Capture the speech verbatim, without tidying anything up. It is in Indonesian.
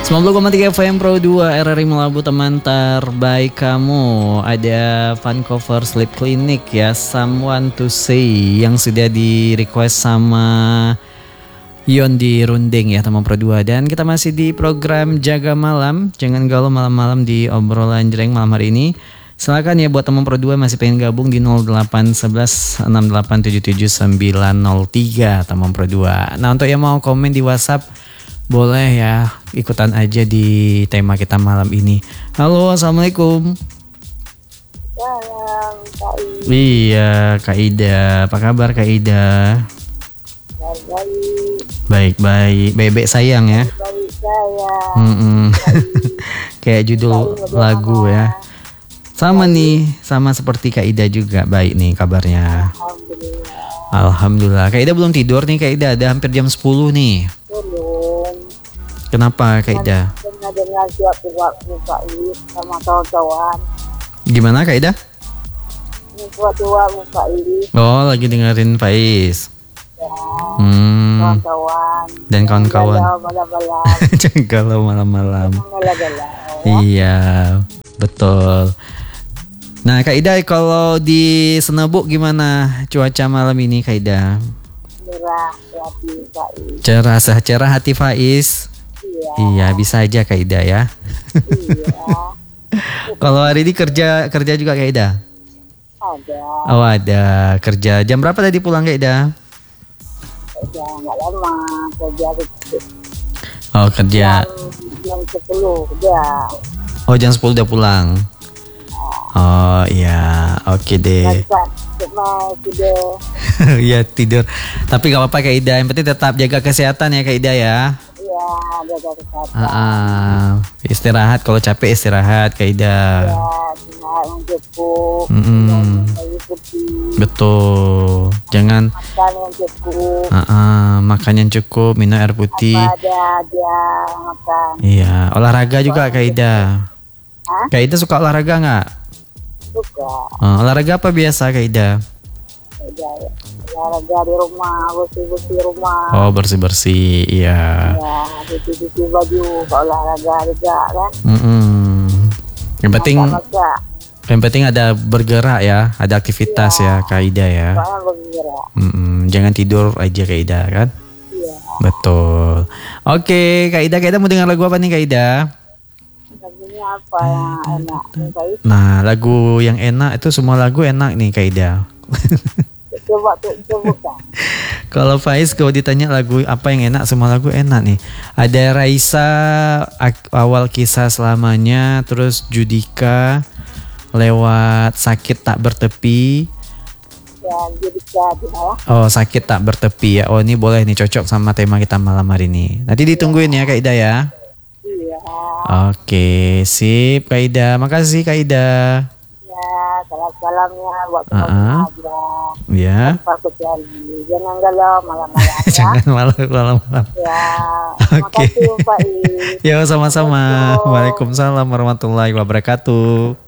sembilan puluh koma tiga F M Pro dua R R I Melabu, teman terbaik kamu. Ada Vancouver Sleep Clinic ya, Someone to Say, yang sudah di request sama Yon di Runding ya, teman Pro dua. Dan kita masih di program Jaga Malam. Jangan galau malam-malam di obrolan jreng malam hari ini. Silakan ya buat teman Pro dua masih pengen gabung di nol delapan satu satu enam delapan tujuh tujuh sembilan nol tiga teman Pro dua. Nah, untuk yang mau komen di WhatsApp boleh ya, ikutan aja di tema kita malam ini. Halo, assalamualaikum. Salam, Kak Ida. Iya, Kak Ida. Apa kabar Kak Ida? Baik. Baik-baik. Bebek sayang ya. Baik sayang. Mm-mm. Kayak judul lagu ya. Sama nih, sama seperti Kak Ida juga. Baik nih kabarnya. Alhamdulillah. Alhamdulillah. Kak Ida belum tidur nih Kak Ida. Ada hampir jam sepuluh nih. Belum. Kenapa Kak Ida? Pernah dengar suatu-waktu Kak Ida sama kawan-kawan. Gimana Kak Ida? Suatu-waktu Kak Ida. Oh, lagi dengerin Faiz. Ya, Hmm. kawan-kawan. Dan kawan-kawan. Galau malam-malam. Jangan galau malam-malam. Galau-galau. Iya, betul. Nah Kak Ida, kalau di Senebuk gimana cuaca malam ini Kak Ida? Cerah hati Kak Ida. Cerah, secerah hati Faiz. Iya. Iya, bisa aja Kak Ida ya. Iya. Kalau hari ini kerja kerja juga Kak Ida? Ada. Oh ada, kerja. Jam berapa tadi pulang Kak Ida? Kerja nggak lama. Kerja kecil. Oh kerja. Jam sepuluh udah. Oh jam sepuluh udah pulang. Oh iya, oke deh. Cuma tidur. Iya tidur. Tapi gak apa-apa Kak Ida, yang penting tetap jaga kesehatan ya Kak Ida ya. Iya, jaga kesehatan. Ah, ah. Istirahat, kalau capek istirahat Kak Ida. Ya, istirahat yang cukup. Mm-mm. Air putih. Betul. Jangan Makan yang cukup. ah, ah, makan yang cukup, minum air putih. Apa ada aja makan. Iya, olahraga juga Kak Ida. Hah? Kak Ida suka olahraga nggak? Suka. Ah, olahraga apa biasa Kak Ida? Ya, olahraga di rumah, bersih-bersih rumah. Oh bersih-bersih, iya. Ya, cuci-cuci baju, kalau olahraga juga kan. Mm-mm. Yang penting, Masak-masak. yang penting ada bergerak ya, ada aktivitas ya, Kak Ida ya. Soalnya bergerak. Mm-mm. Jangan tidur aja Kak Ida kan. Iya. Betul. Oke Kak Ida, Kak Ida mau dengar lagu apa nih Kak Ida? Lagunya apa yang enak? Yang baik? Nah lagu yang enak itu semua lagu enak nih Kak Ida. Coba tuh, coba kan. Kalau Faiz kalau ditanya lagu apa yang enak, semua lagu enak nih. Ada Raisa, Ak- Awal Kisah Selamanya, terus Judika, lewat Sakit Tak Bertepi. Dan jadi jadi ya. Oh Sakit Tak Bertepi ya. Oh ini boleh nih, cocok sama tema kita malam hari ini. Nanti ditungguin ya Kak Ida ya. Iya. Oke sip Kak Ida. Makasih Kak Ida. Ya, salam-salamnya buat Ah, teman ah. aja. Ya. Pak Kucali. Jangan galau malam-malam ya. Jangan malam-malam. Ya. Oke. Terima kasih Pak I. Ya sama-sama. Assalamualaikum. Waalaikumsalam warahmatullahi wabarakatuh.